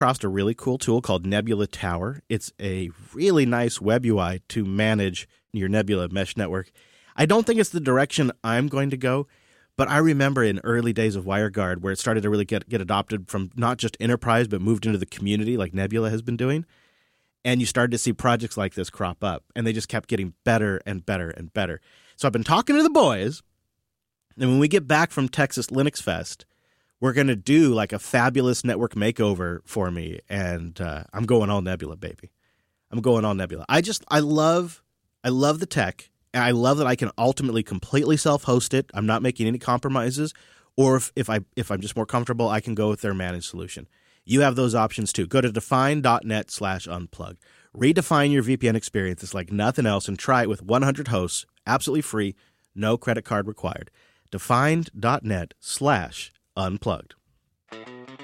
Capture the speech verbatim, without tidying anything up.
across a really cool tool called Nebula Tower. It's a really nice web U I to manage your Nebula mesh network. I don't think it's the direction I'm going to go, but I remember in early days of WireGuard where it started to really get, get adopted from not just enterprise, but moved into the community like Nebula has been doing. And you started to see projects like this crop up, and they just kept getting better and better and better. So I've been talking to the boys, and when we get back from Texas Linux Fest, we're going to do like a fabulous network makeover for me, and uh, I'm going all Nebula, baby. I'm going all Nebula. I just, I love, I love the tech, and I love that I can ultimately completely self-host it. I'm not making any compromises, or if, if, I, if I'm just more comfortable, I can go with their managed solution. You have those options too. Go to define.net slash unplug. Redefine your V P N experience. It's like nothing else, and try it with one hundred hosts, absolutely free, no credit card required. Define.net slash unplugged.